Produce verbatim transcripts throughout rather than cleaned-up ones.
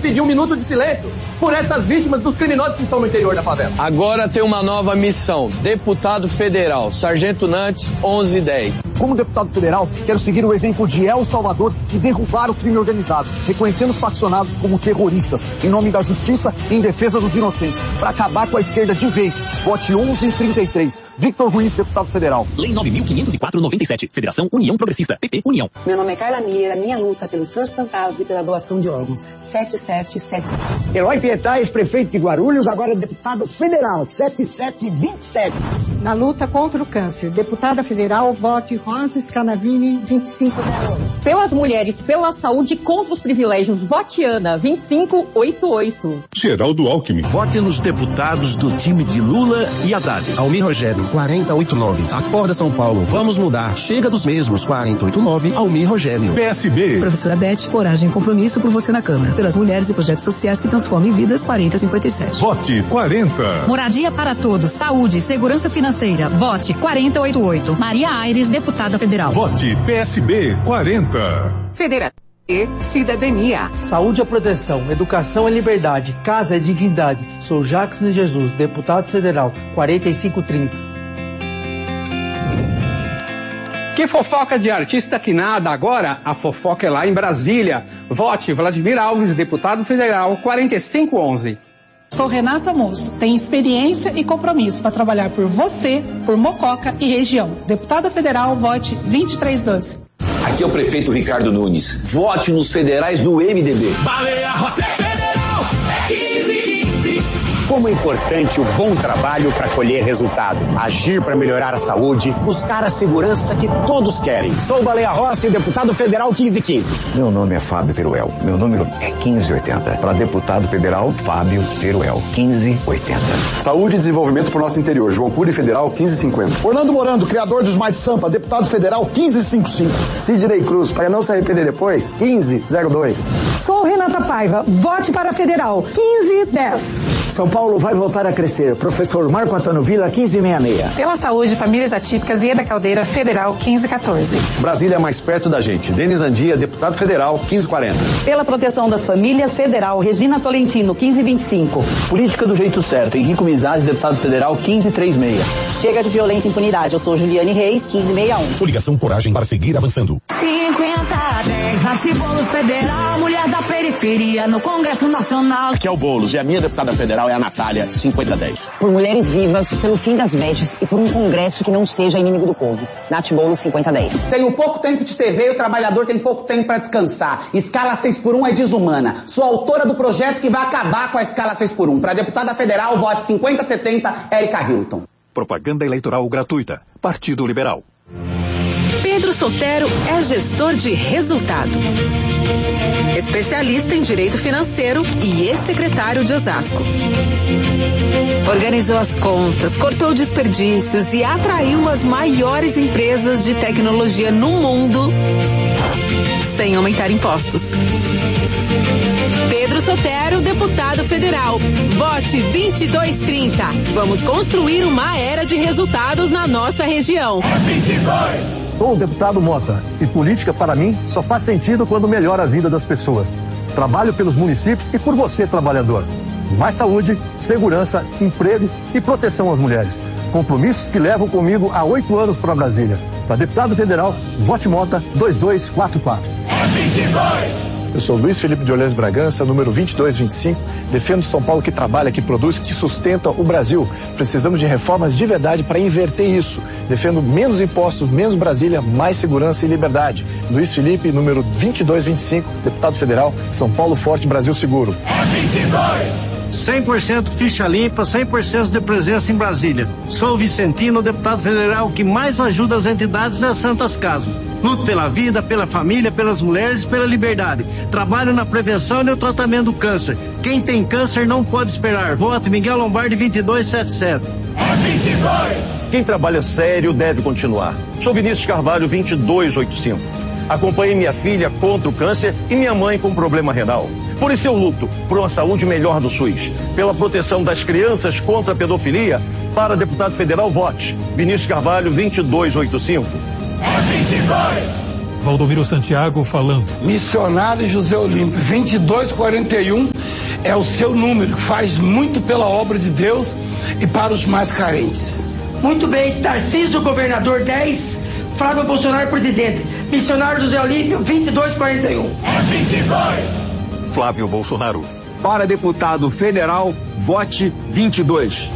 pedir um minuto de silêncio por essas vítimas dos criminosos que estão no interior da favela. Agora tem uma nova missão. Deputado Federal, Sargento Nantes, onze dez. Como deputado federal, quero seguir o exemplo de El Salvador e derrubar o crime organizado, reconhecendo os faccionados como terroristas, em nome da justiça e em defesa dos inocentes, para acabar com a esquerda de vez. Vote onze trinta e três. Victor Ruiz, deputado federal. Lei nove mil quinhentos e quatro barra noventa e sete. Federação União Progressista. P P União. Meu nome é Carla Miller, a minha luta pelos transplantados e pela doação de órgãos. sete sete sete sete. Eloy Pietá, prefeito de Guarulhos, agora deputado federal. sete sete dois sete. Na luta contra o câncer, deputada federal, vote Rosa Scanavini, vinte e cinco zero oito. Pelas mulheres, pela saúde, contra os privilégios, vote Ana, vinte e cinco oitenta e oito. Geraldo Alckmin. Vote nos deputados do time de Lula e Haddad. Almir Rogério, quarenta e oito nove. Acorda São Paulo, vamos mudar. Chega dos mesmos, quarenta e oito nove. Almir Rogério. P S B. Professora Beth, coragem e compromisso por você na Câmara. Pelas mulheres e projetos sociais que transformem vidas, quarenta cinquenta e sete. Vote quarenta. Moradia para todos, saúde, segurança financeira. Vote quarenta e oitenta e oito. Maria Aires, deputada federal. Vote P S B quarenta. Federação e cidadania. Saúde é proteção, educação é liberdade, casa é dignidade. Sou Jackson de Jesus, deputado federal, quarenta e cinco trinta. Que fofoca de artista que nada, agora a fofoca é lá em Brasília. Vote Vladimir Alves, deputado federal, quarenta e cinco onze. Sou Renata Moço, tenho experiência e compromisso para trabalhar por você, por Mococa e região. Deputada federal, vote vinte e três doze. Aqui é o prefeito Ricardo Nunes. Vote nos federais do M D B. Baleia Rosé Federal é quinze quinze. Como é importante o bom trabalho para colher resultado. Agir para melhorar a saúde, buscar a segurança que todos querem. Sou Baleia Rossi, deputado federal quinze quinze. Meu nome é Fábio Teruel. Meu número é quinze oitenta. Para deputado federal, Fábio Teruel, quinze oitenta. Saúde e desenvolvimento para o nosso interior. João Cury Federal, quinze cinquenta. Orlando Morando, criador do Smart Sampa, deputado federal, quinze cinquenta e cinco. Sidney Cruz, para não se arrepender depois, quinze zero dois. Sou Renata Paiva, vote para federal, quinze dez. São Paulo vai voltar a crescer. Professor Marco Antônio Vila, quinze sessenta e seis. Pela saúde, famílias atípicas e Eda Caldeira, federal, quinze quatorze. Brasília mais perto da gente. Denis Andia, deputado federal, quinze quarenta. Pela proteção das famílias, federal, Regina Tolentino, quinze vinte e cinco. Política do jeito certo. Henrico Mizaz, deputado federal, quinze trinta e seis. Chega de violência e impunidade. Eu sou Juliane Reis, quinze sessenta e um. Coligação Coragem para seguir avançando. cinquenta a dez. Nasce Boulos Federal, mulher da periferia no Congresso Nacional. Aqui é o Boulos e a minha deputada federal é a Natália, cinquenta dez. Por mulheres vivas, pelo fim das vedes e por um Congresso que não seja inimigo do povo. Nath Boulos, cinquenta dez. Tenho pouco tempo de T V e o trabalhador tem pouco tempo para descansar. Escala seis por um é desumana. Sou autora do projeto que vai acabar com a escala seis por um. Para deputada federal, vote cinquenta setenta, Érica Hilton. Propaganda eleitoral gratuita. Partido Liberal. Pedro Sotero é gestor de resultado. Especialista em direito financeiro e ex-secretário de Osasco. Organizou as contas, cortou desperdícios e atraiu as maiores empresas de tecnologia no mundo sem aumentar impostos. Pedro Sotero, deputado federal. Vote vinte e dois trinta. Vamos construir uma era de resultados na nossa região. vinte e dois. Sou o deputado Mota e política para mim só faz sentido quando melhora a vida das pessoas. Trabalho pelos municípios e por você, trabalhador. Mais saúde, segurança, emprego e proteção às mulheres. Compromissos que levam comigo há oito anos para Brasília. Para deputado federal, vote Mota dois dois quatro quatro. É vinte e dois. Eu sou Luiz Felipe de Orleans Bragança, número vinte e dois vinte e cinco. Defendo São Paulo que trabalha, que produz, que sustenta o Brasil. Precisamos de reformas de verdade para inverter isso. Defendo menos impostos, menos Brasília, mais segurança e liberdade. Luiz Felipe, número vinte e dois vinte e cinco, deputado federal, São Paulo Forte, Brasil Seguro. É vinte e dois. cem por cento ficha limpa, cem por cento de presença em Brasília. Sou Vicentino, deputado federal que mais ajuda as entidades e as santas casas. Luto pela vida, pela família, pelas mulheres e pela liberdade. Trabalho na prevenção e no tratamento do câncer. Quem tem câncer não pode esperar. Vote Miguel Lombardi vinte e dois setenta e sete. É vinte e dois. Quem trabalha sério deve continuar. Sou Vinícius Carvalho vinte e dois oitenta e cinco. Acompanhei minha filha contra o câncer e minha mãe com problema renal. Por isso eu luto por uma saúde melhor do SUS. Pela proteção das crianças contra a pedofilia, para deputado federal, vote Vinícius Carvalho vinte e dois oitenta e cinco. É vinte e dois. Valdomiro Santiago falando. Missionário José Olímpio, vinte e dois quarenta e um é o seu número, faz muito pela obra de Deus e para os mais carentes. Muito bem, Tarcísio, governador dez, Flávio Bolsonaro, presidente. Missionário José Olímpio, vinte e dois quarenta e um. É vinte e dois. Flávio Bolsonaro. Para deputado federal, vote vinte e dois.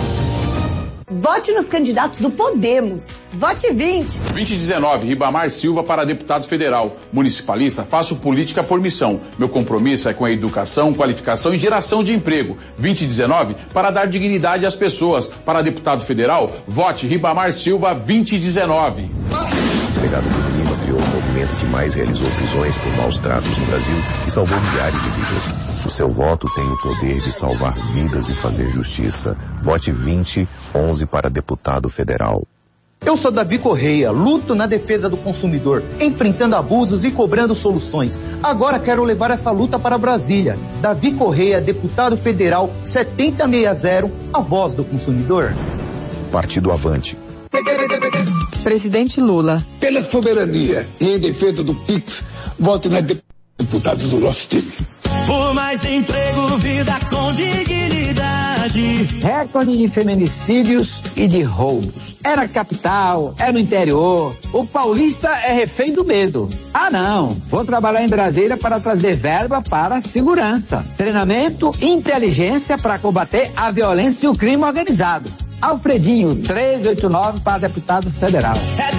Vote nos candidatos do Podemos. Vote vinte. vinte e dezenove, Ribamar Silva para deputado federal. Municipalista, faço política por missão. Meu compromisso é com a educação, qualificação e geração de emprego. vinte e dezenove, para dar dignidade às pessoas. Para deputado federal, vote Ribamar Silva vinte e dezenove. O delegado Lima criou o movimento que mais realizou prisões por maus tratos no Brasil e salvou milhares de vidas. O seu voto tem o poder de salvar vidas e fazer justiça. Vote vinte, onze para deputado federal. Eu sou Davi Correia, luto na defesa do consumidor, enfrentando abusos e cobrando soluções. Agora quero levar essa luta para Brasília. Davi Correia, deputado federal setenta sessenta, a voz do consumidor. Partido Avante. Presidente Lula. Pela soberania e em defesa do P I X, vote na deputada do nosso time. Por mais emprego, vida com dignidade. Recorde de feminicídios e de roubos. É na capital, é no interior. O paulista é refém do medo. Ah, não. Vou trabalhar em Brasília para trazer verba para segurança. Treinamento e inteligência para combater a violência e o crime organizado. Alfredinho, trezentos e oitenta e nove para deputado federal.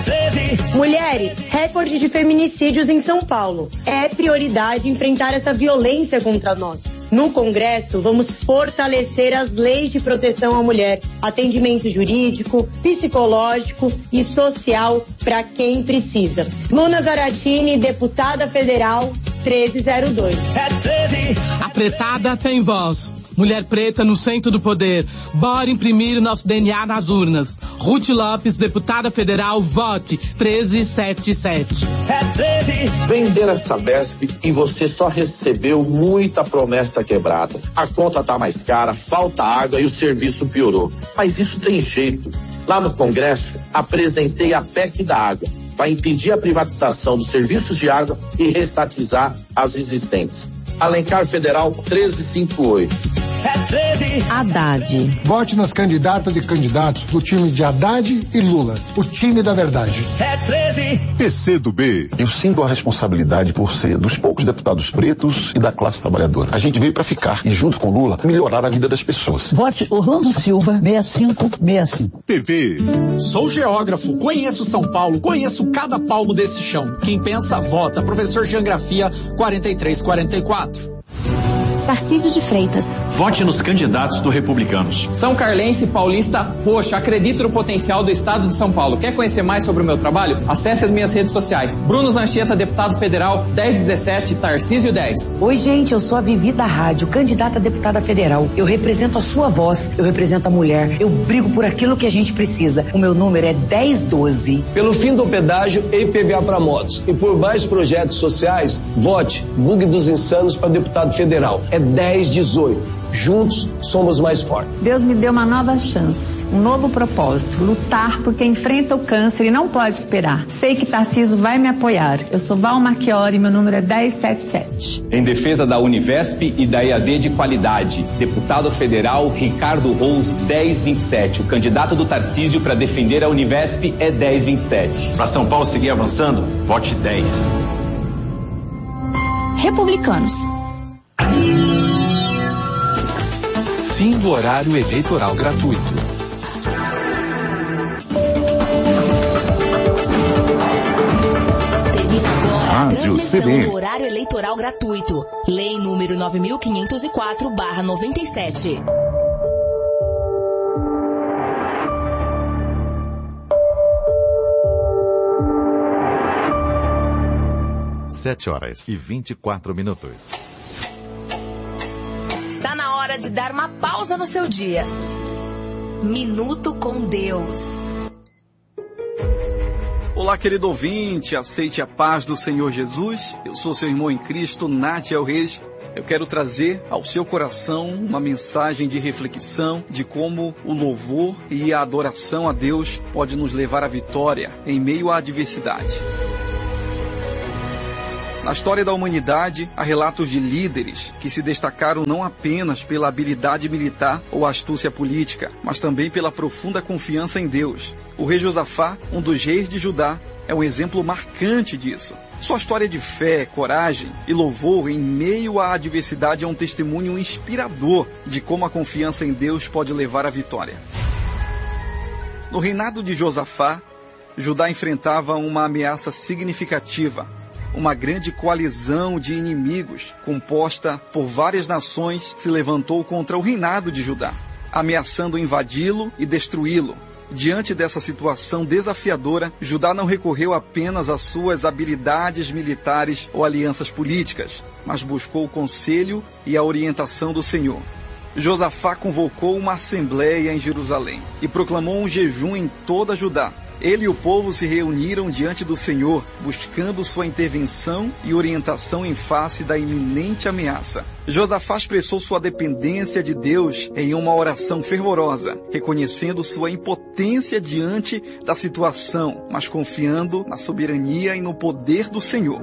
Mulheres, recorde de feminicídios em São Paulo. É prioridade enfrentar essa violência contra nós. No Congresso, vamos fortalecer as leis de proteção à mulher, atendimento jurídico, psicológico e social para quem precisa. Luna Zaratini, deputada federal, treze zero dois. A pretada tem voz. Mulher preta no centro do poder. Bora imprimir o nosso D N A nas urnas. Ruth Lopes, deputada federal, vote treze setenta e sete. Vender a Sabesp e você só recebeu muita promessa quebrada. A conta tá mais cara, falta água e o serviço piorou. Mas isso tem jeito. Lá no Congresso, apresentei a P E C da água. Vai impedir a privatização dos serviços de água e restatizar as existentes. Alencar Federal treze cinquenta e oito. Haddad. Vote nas candidatas e candidatos do time de Haddad e Lula, o time da verdade. P C do B. Eu sinto a responsabilidade por ser dos poucos deputados pretos e da classe trabalhadora. A gente veio para ficar e, junto com Lula, melhorar a vida das pessoas. Vote Orlando Silva, sessenta e cinco sessenta e cinco. T V. Sou geógrafo, conheço São Paulo, conheço cada palmo desse chão. Quem pensa, vota. Professor Geografia, quarenta e três quarenta e quatro. Tarcísio de Freitas. Vote nos candidatos do Republicanos. São Carlense, paulista, roxo. Acredito no potencial do estado de São Paulo. Quer conhecer mais sobre o meu trabalho? Acesse as minhas redes sociais. Bruno Zancheta, deputado federal, dez dezessete, Tarcísio dez. Oi, gente, eu sou a Vivi da Rádio, candidata a deputada federal. Eu represento a sua voz, eu represento a mulher. Eu brigo por aquilo que a gente precisa. O meu número é dez doze. Pelo fim do pedágio e I P V A para motos. E por mais projetos sociais, vote Bug dos Insanos para deputado federal. É dez dezoito. Juntos somos mais fortes. Deus me deu uma nova chance, um novo propósito, lutar por quem enfrenta o câncer e não pode esperar. Sei que Tarcísio vai me apoiar. Eu sou Val Marchiori e meu número é dez setenta e sete. Em defesa da Univesp e da E A D de qualidade, deputado federal Ricardo Rous, dez vinte e sete. O candidato do Tarcísio para defender a Univesp é dez vinte e sete. Para São Paulo seguir avançando, vote dez. Republicanos. Fim do horário eleitoral gratuito. Termina agora a Rádio C B. do horário eleitoral gratuito. Lei número nove mil quinhentos e quatro barra noventa e sete. Sete horas e vinte e quatro minutos. Está na hora de dar uma pausa no seu dia. Minuto com Deus. Olá, querido ouvinte, aceite a paz do Senhor Jesus. Eu sou seu irmão em Cristo, Natiel Reis. Eu quero trazer ao seu coração uma mensagem de reflexão de como o louvor e a adoração a Deus pode nos levar à vitória em meio à adversidade. Na história da humanidade, há relatos de líderes que se destacaram não apenas pela habilidade militar ou astúcia política, mas também pela profunda confiança em Deus. O rei Josafá, um dos reis de Judá, é um exemplo marcante disso. Sua história de fé, coragem e louvor em meio à adversidade é um testemunho inspirador de como a confiança em Deus pode levar à vitória. No reinado de Josafá, Judá enfrentava uma ameaça significativa, uma grande coalizão de inimigos, composta por várias nações, se levantou contra o reinado de Judá, ameaçando invadi-lo e destruí-lo. Diante dessa situação desafiadora, Judá não recorreu apenas às suas habilidades militares ou alianças políticas, mas buscou o conselho e a orientação do Senhor. Josafá convocou uma assembleia em Jerusalém e proclamou um jejum em toda Judá. Ele e o povo se reuniram diante do Senhor, buscando sua intervenção e orientação em face da iminente ameaça. Josafá expressou sua dependência de Deus em uma oração fervorosa, reconhecendo sua impotência diante da situação, mas confiando na soberania e no poder do Senhor.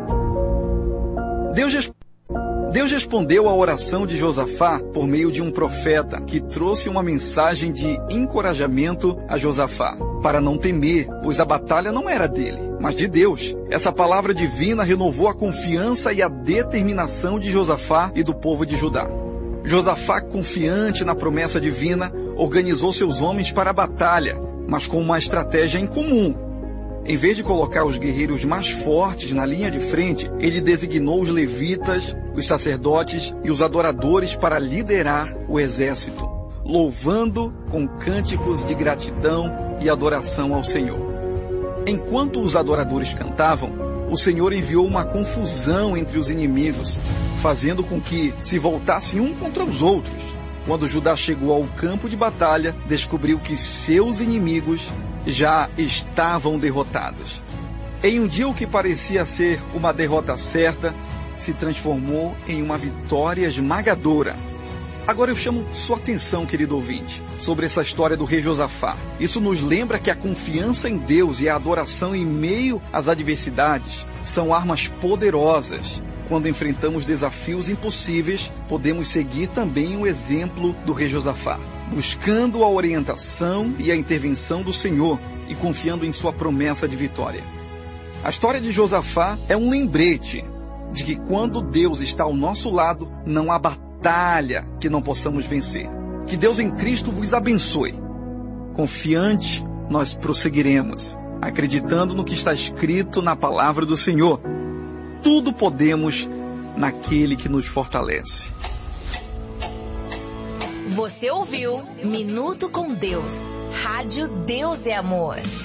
Deus Deus respondeu à oração de Josafá por meio de um profeta que trouxe uma mensagem de encorajamento a Josafá, para não temer, pois a batalha não era dele, mas de Deus. Essa palavra divina renovou a confiança e a determinação de Josafá e do povo de Judá. Josafá, confiante na promessa divina, organizou seus homens para a batalha, mas com uma estratégia incomum. Em vez de colocar os guerreiros mais fortes na linha de frente, ele designou os levitas, os sacerdotes e os adoradores para liderar o exército, louvando com cânticos de gratidão e adoração ao Senhor. Enquanto os adoradores cantavam, o Senhor enviou uma confusão entre os inimigos, fazendo com que se voltassem um contra os outros. Quando Judá chegou ao campo de batalha, descobriu que seus inimigos já estavam derrotados. Em um dia o que parecia ser uma derrota certa, se transformou em uma vitória esmagadora. Agora eu chamo sua atenção, querido ouvinte, sobre essa história do rei Josafá. Isso nos lembra que a confiança em Deus e a adoração em meio às adversidades são armas poderosas. Quando enfrentamos desafios impossíveis, podemos seguir também o exemplo do rei Josafá, buscando a orientação e a intervenção do Senhor e confiando em sua promessa de vitória. A história de Josafá é um lembrete de que quando Deus está ao nosso lado, não há batalha que não possamos vencer. Que Deus em Cristo vos abençoe. Confiante, nós prosseguiremos, acreditando no que está escrito na palavra do Senhor. Tudo podemos naquele que nos fortalece. Você ouviu Minuto com Deus. Rádio Deus é Amor.